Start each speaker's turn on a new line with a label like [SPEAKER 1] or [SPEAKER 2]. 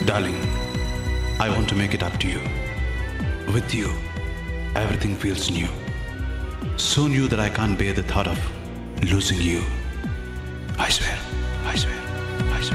[SPEAKER 1] Darling, I want to make it up to you. With you, everything feels new. So new that I can't bear the thought of losing you. I swear, I swear.